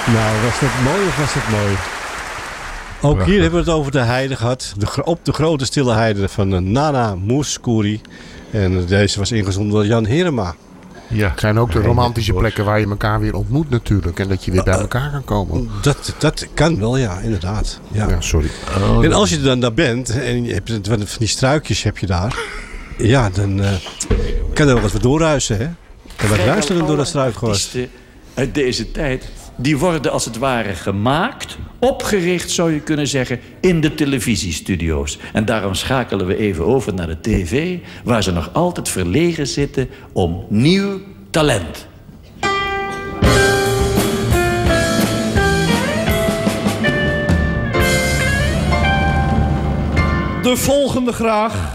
Nou, was dat mooi of was dat mooi? Ook Prachtig. hier hebben we het over de heide gehad. Op de grote stille heide van Nana Mouskouri. En deze was ingezonden door Jan Herema. Ja. Het zijn ook de romantische plekken waar je elkaar weer ontmoet natuurlijk. En dat je weer bij elkaar kan komen. Dat kan wel, ja, inderdaad. Ja. Ja, sorry. En als je er dan daar bent en je hebt van die struikjes heb je daar. Ja, dan kan er wel wat doorruisen, hè? Kan wat ruisen door dat struikgewas. Artiesten uit deze tijd, die worden als het ware gemaakt, opgericht zou je kunnen zeggen, in de televisiestudio's. En daarom schakelen we even over naar de tv, waar ze nog altijd verlegen zitten om nieuw talent. De volgende graag.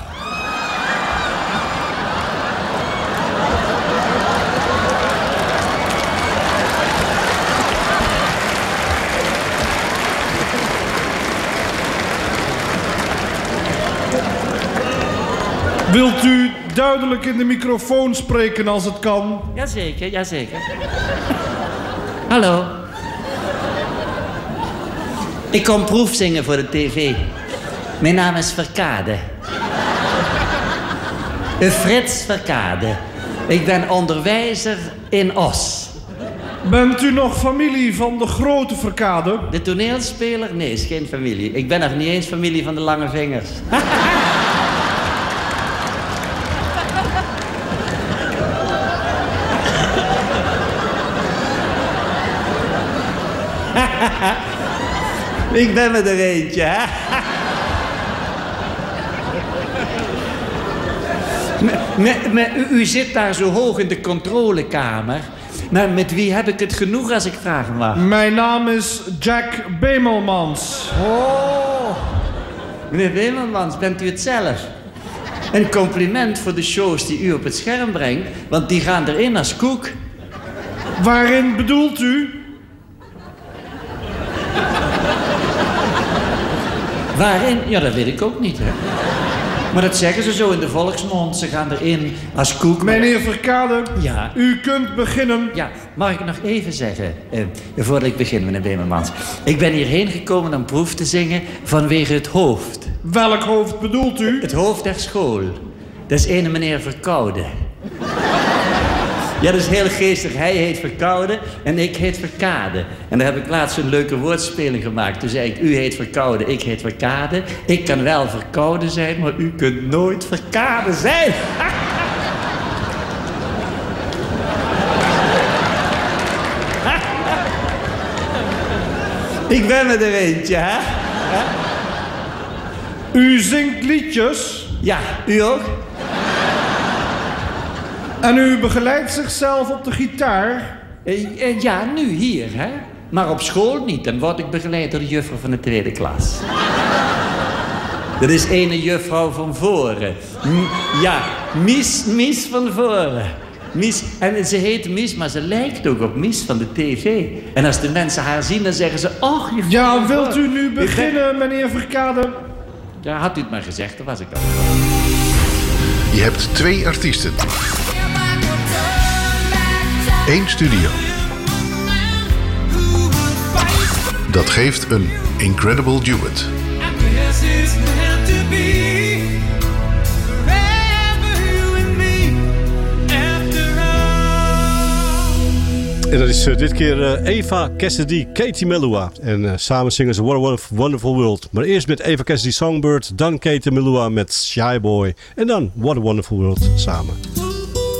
Wilt u duidelijk in de microfoon spreken als het kan? Jazeker, jazeker. Hallo. Ik kom proefzingen voor de tv. Mijn naam is Verkade. Frits Verkade. Ik ben onderwijzer in Os. Bent u nog familie van de grote Verkade? De toneelspeler? Nee, is geen familie. Ik ben nog niet eens familie van de lange vingers. Ik ben me er eentje, hè? U zit daar zo hoog in de controlekamer. Maar met wie heb ik het genoeg als ik vragen mag? Mijn naam is Jack Bemelmans. Oh, meneer Bemelmans, bent u het zelf? Een compliment voor de shows die u op het scherm brengt, want die gaan erin als koek. Waarin bedoelt u? Waarin? Ja, dat weet ik ook niet, hè. Maar dat zeggen ze zo in de volksmond. Ze gaan erin als koek. Meneer Verkade, ja. U kunt beginnen. Ja, mag ik nog even zeggen, voordat ik begin, meneer Bemelmans. Ik ben hierheen gekomen om proef te zingen vanwege het hoofd. Welk hoofd bedoelt u? Het hoofd der school. Dat is ene meneer Verkoude. Ja, dat is heel geestig. Hij heet Verkoude en ik heet Verkade. En daar heb ik laatst een leuke woordspeling gemaakt. Toen zei ik, u heet Verkoude, ik heet Verkade. Ik kan wel verkouden zijn, maar u kunt nooit Verkade zijn. Ik ben er eentje, hè? U zingt liedjes. Ja, u ook? En u begeleidt zichzelf op de gitaar? Ja, nu hier, hè. Maar op school niet. Dan word ik begeleid door de juffrouw van de tweede klas. Dat is ene juffrouw van voren. Ja, Mies van voren. Mies, en ze heet Mies, maar ze lijkt ook op Mies van de tv. En als de mensen haar zien, dan zeggen ze... Och, juffrouw. Ja, wilt u nu beginnen, meneer Verkade? Ja, had u het maar gezegd, dan was ik al. Je hebt 2 artiesten. 1 studio. Dat geeft een incredible duet. En dat is dit keer Eva Cassidy, Katie Melua. En samen zingen ze What a Wonderful World. Maar eerst met Eva Cassidy Songbird, dan Katie Melua met Shy Boy. En dan What a Wonderful World samen.